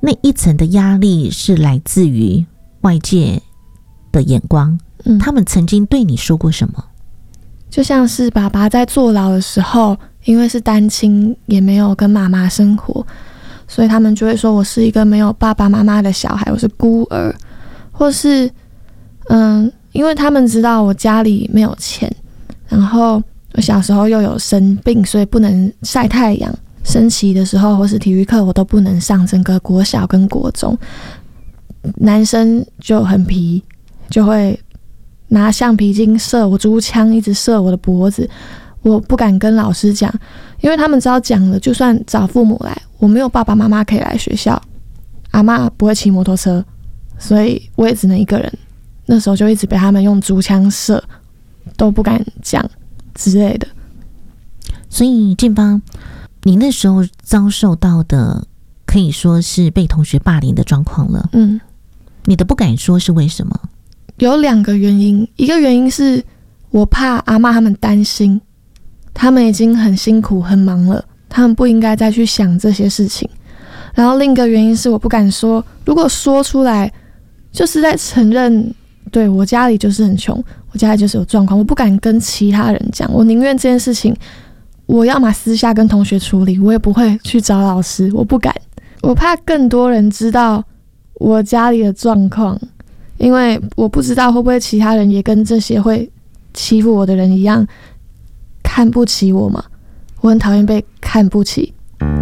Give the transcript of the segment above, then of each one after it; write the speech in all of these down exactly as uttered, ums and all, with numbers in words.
那一层的压力是来自于外界的眼光，嗯，他们曾经对你说过什么？ 就像是爸爸在坐牢的时候，因为是单亲，也没有跟妈妈生活，所以他们就会说我是一个没有爸爸妈妈的小孩，我是孤儿，或是嗯，因为他们知道我家里没有钱，然后我小时候又有生病，所以不能晒太阳，升旗的时候或是体育课我都不能上，整个国小跟国中男生就很皮，就会拿橡皮筋射我珠枪，一直射我的脖子。我不敢跟老师讲，因为他们知道讲了，就算找父母来，我没有爸爸妈妈可以来学校，阿嬷不会骑摩托车，所以我也只能一个人。那时候就一直被他们用竹枪射，都不敢讲之类的。 所以静芳，你那时候遭受到的可以说是被同学霸凌的状况了。嗯，你的不敢说是为什么？ 有两个原因，一个原因是我怕阿嬷他们担心，他们已经很辛苦很忙了，他们不应该再去想这些事情。然后另一个原因是我不敢说，如果说出来就是在承认，对，我家里就是很穷，我家里就是有状况，我不敢跟其他人讲，我宁愿这件事情我要嘛私下跟同学处理，我也不会去找老师，我不敢，我怕更多人知道我家里的状况，因为我不知道会不会其他人也跟这些会欺负我的人一样看不起我嘛，我很讨厌被看不起。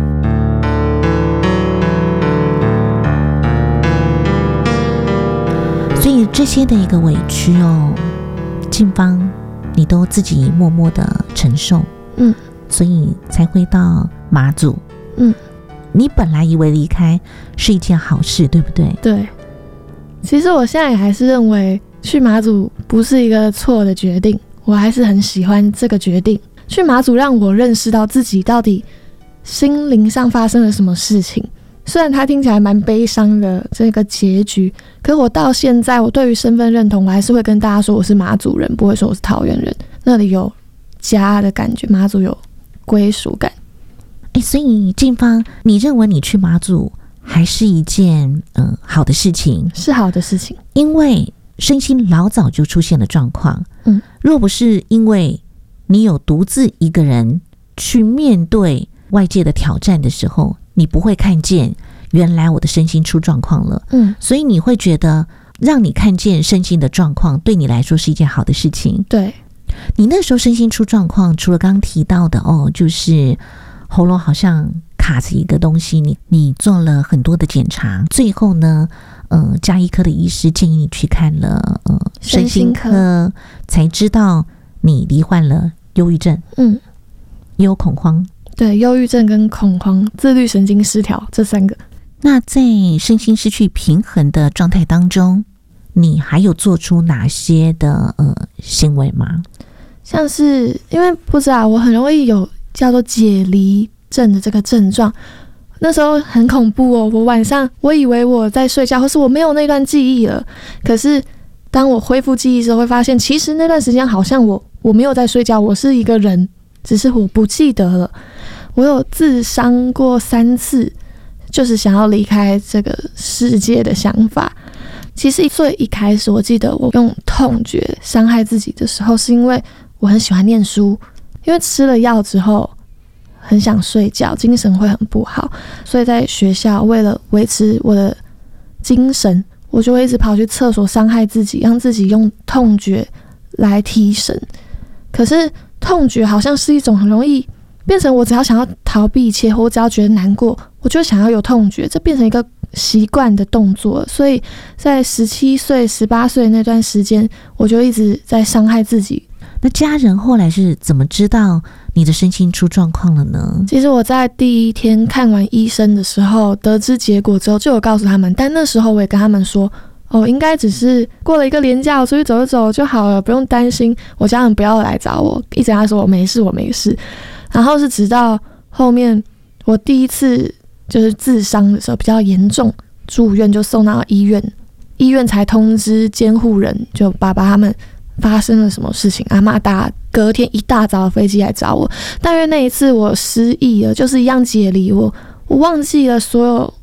所以这些的一个委屈哦，静芳你都自己默默的承受，嗯，所以才会到马祖，嗯，你本来以为离开是一件好事，对不对？ 对，其实我现在也还是认为去马祖不是一个错的决定，我还是很喜欢这个决定。去马祖让我认识到自己到底心灵上发生了什么事情，虽然它听起来蛮悲伤的这个结局，可是我到现在我对于身份认同我还是会跟大家说我是马祖人，不会说我是桃园人，那里有家的感觉，马祖有归属感。 欸，所以静芳你认为你去马祖还是一件、呃、好的事情？ 是好的事情， 因为身心老早就出现了状况，嗯，若不是因为你有独自一个人去面对外界的挑战的时候，你不会看见原来我的身心出状况了，嗯，所以你会觉得让你看见身心的状况对你来说是一件好的事情。 对， 你那时候身心出状况，除了刚刚提到的哦，就是喉咙好像卡着一个东西，你你做了很多的检查，最后呢，呃，家医科的医师建议你去看了呃身心科，才知道你罹患了忧郁症，嗯，也有恐慌。 对，忧郁症跟恐慌、自律神经失调这三个。 那在身心失去平衡的状态当中，你还有做出哪些的呃行为吗？ 像是因为不知道，我很容易有叫做解离症的这个症状，那时候很恐怖哦。我晚上我以为我在睡觉，或是我没有那段记忆了，可是当我恢复记忆的时候，会发现其实那段时间好像我我没有在睡觉，我是一个人，只是我不记得了。我有自伤过三次，就是想要离开这个世界的想法。其实最一开始我记得我用痛觉伤害自己的时候，是因为我很喜欢念书，因为吃了药之后很想睡觉，精神会很不好，所以在学校为了维持我的精神，我就会一直跑去厕所伤害自己，让自己用痛觉来提神。可是痛觉好像是一种很容易变成我只要想要逃避一切，或我只要觉得难过，我就想要有痛觉，这变成一个习惯的动作。所以在十七岁、十八岁那段时间，我就一直在伤害自己。 那家人后来是怎么知道你的身心出状况了呢？ 其实我在第一天看完医生的时候，得知结果之后就有告诉他们，但那时候我也跟他们说，哦，应该只是过了一个连假，我出去走一走就好了，不用担心，我家人不要来找我，一直跟他说我没事我没事。然后是直到后面我第一次就是自伤的时候比较严重，住院就送到医院，医院才通知监护人，就爸爸他们发生了什么事情，阿嬷打隔天一大早的飞机来找我。但因为那一次我失忆了，就是一样解离，我我忘记了所有